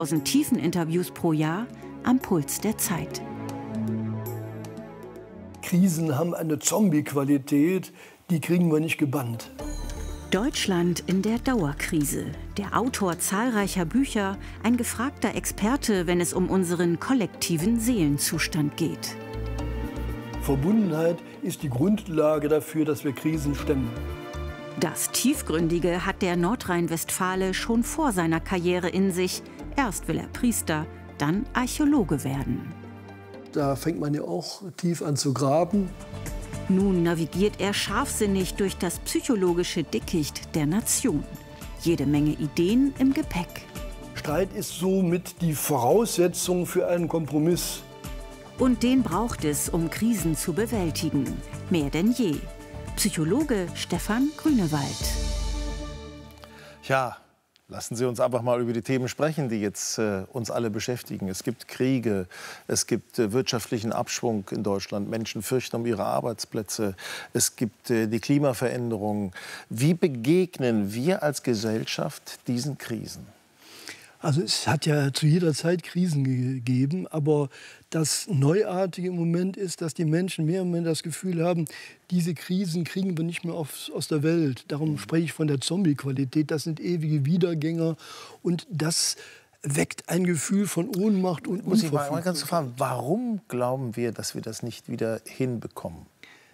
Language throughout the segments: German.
1000 Tiefeninterviews pro Jahr am Puls der Zeit. Krisen haben eine Zombie-Qualität, die kriegen wir nicht gebannt. Deutschland in der Dauerkrise. Der Autor zahlreicher Bücher, ein gefragter Experte, wenn es um unseren kollektiven Seelenzustand geht. Verbundenheit ist die Grundlage dafür, dass wir Krisen stemmen. Das Tiefgründige hat der Nordrhein-Westfale schon vor seiner Karriere in sich. Erst will er Priester, dann Archäologe werden. Da fängt man ja auch tief an zu graben. Nun navigiert er scharfsinnig durch das psychologische Dickicht der Nation. Jede Menge Ideen im Gepäck. Streit ist somit die Voraussetzung für einen Kompromiss. Und den braucht es, um Krisen zu bewältigen. Mehr denn je. Psychologe Stefan Grünewald. Ja, lassen Sie uns einfach mal über die Themen sprechen, die jetzt uns alle beschäftigen. Es gibt Kriege, es gibt wirtschaftlichen Abschwung in Deutschland. Menschen fürchten um ihre Arbeitsplätze. Es gibt die Klimaveränderung. Wie begegnen wir als Gesellschaft diesen Krisen? Also es hat ja zu jeder Zeit Krisen gegeben, aber das Neuartige im Moment ist, dass die Menschen mehr und mehr das Gefühl haben, diese Krisen kriegen wir nicht mehr aus der Welt. Darum spreche ich von der Zombie-Qualität. Das sind ewige Wiedergänger und das weckt ein Gefühl von Ohnmacht und Muss ich mal ganz fragen, warum glauben wir, dass wir das nicht wieder hinbekommen?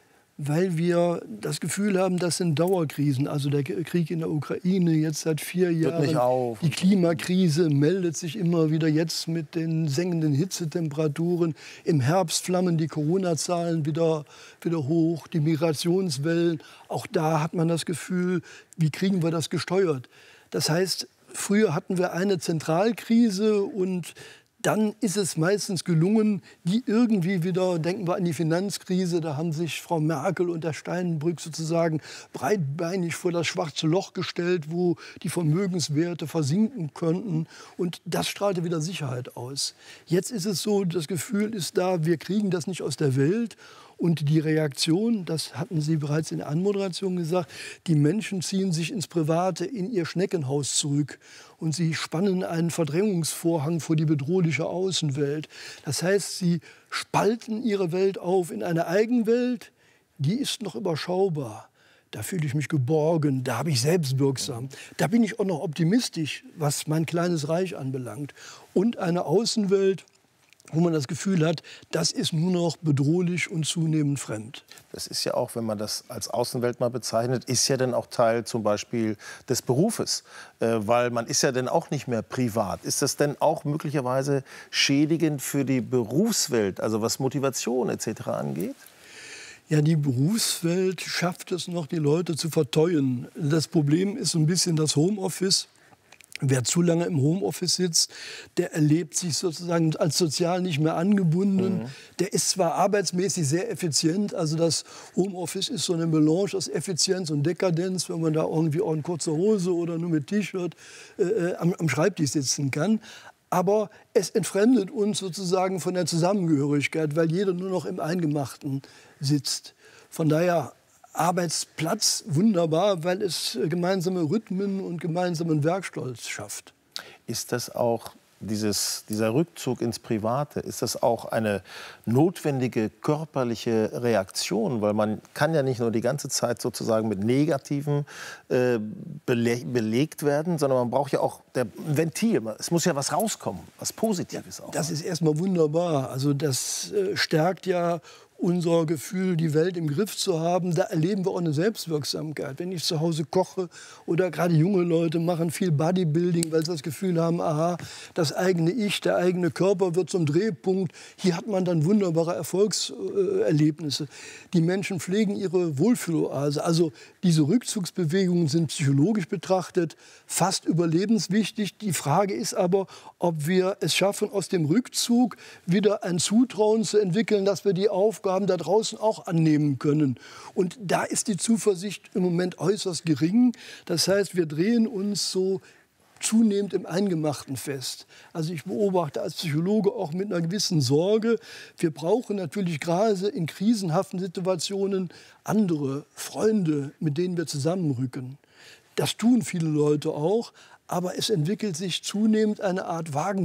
Weil wir das Gefühl haben, das sind Dauerkrisen. Also der Krieg in der Ukraine jetzt seit 4 Jahren. Hört nicht auf. Die Klimakrise meldet sich immer wieder jetzt mit den sengenden Hitzetemperaturen. Im Herbst flammen die Corona-Zahlen wieder hoch, die Migrationswellen. Auch da hat man das Gefühl, wie kriegen wir das gesteuert? Das heißt, früher hatten wir eine Zentralkrise und dann ist es meistens gelungen, die irgendwie wieder, denken wir an die Finanzkrise, da haben sich Frau Merkel und der Steinbrück sozusagen breitbeinig vor das schwarze Loch gestellt, wo die Vermögenswerte versinken könnten. Und das strahlte wieder Sicherheit aus. Jetzt ist es so, das Gefühl ist da, wir kriegen das nicht aus der Welt. Und die Reaktion, das hatten Sie bereits in der Anmoderation gesagt, die Menschen ziehen sich ins Private, in ihr Schneckenhaus zurück. Und sie spannen einen Verdrängungsvorhang vor die bedrohliche Außenwelt. Das heißt, sie spalten ihre Welt auf in eine Eigenwelt, die ist noch überschaubar. Da fühle ich mich geborgen, da habe ich selbstwirksam. Da bin ich auch noch optimistisch, was mein kleines Reich anbelangt. Und eine Außenwelt, wo man das Gefühl hat, das ist nur noch bedrohlich und zunehmend fremd. Das ist ja auch, wenn man das als Außenwelt mal bezeichnet, ist ja dann auch Teil zum Beispiel des Berufes. Weil man ist ja dann auch nicht mehr privat. Ist das denn auch möglicherweise schädigend für die Berufswelt, also was Motivation etc. angeht? Ja, die Berufswelt schafft es noch, die Leute zu verteuen. Das Problem ist so ein bisschen das Homeoffice. Wer zu lange im Homeoffice sitzt, der erlebt sich sozusagen als sozial nicht mehr angebunden. Der ist zwar arbeitsmäßig sehr effizient, also das Homeoffice ist so eine Melange aus Effizienz und Dekadenz, wenn man da irgendwie auch in kurzer Hose oder nur mit T-Shirt am Schreibtisch sitzen kann. Aber es entfremdet uns sozusagen von der Zusammengehörigkeit, weil jeder nur noch im Eingemachten sitzt. Von daher Arbeitsplatz wunderbar, weil es gemeinsame Rhythmen und gemeinsamen Werkstolz schafft. Ist das auch dieser Rückzug ins Private, ist das auch eine notwendige körperliche Reaktion? Weil man kann ja nicht nur die ganze Zeit sozusagen mit Negativen belegt werden, sondern man braucht ja auch ein Ventil. Es muss ja was rauskommen, was Positives auch. Das ist erstmal wunderbar. Also das stärkt ja unser Gefühl, die Welt im Griff zu haben. Da erleben wir auch eine Selbstwirksamkeit. Wenn ich zu Hause koche oder gerade junge Leute machen viel Bodybuilding, weil sie das Gefühl haben, aha, das eigene Ich, der eigene Körper wird zum Drehpunkt. Hier hat man dann wunderbare Erfolgserlebnisse. Die Menschen pflegen ihre Wohlfühloase. Also diese Rückzugsbewegungen sind psychologisch betrachtet fast überlebenswichtig. Die Frage ist aber, ob wir es schaffen, aus dem Rückzug wieder ein Zutrauen zu entwickeln, dass wir die Aufgaben da draußen auch annehmen können. Und da ist die Zuversicht im Moment äußerst gering. Das heißt, wir drehen uns so zunehmend im Eingemachten fest. Also ich beobachte als Psychologe auch mit einer gewissen Sorge, wir brauchen natürlich gerade in krisenhaften Situationen andere Freunde, mit denen wir zusammenrücken. Das tun viele Leute auch, aber es entwickelt sich zunehmend eine Art Wagen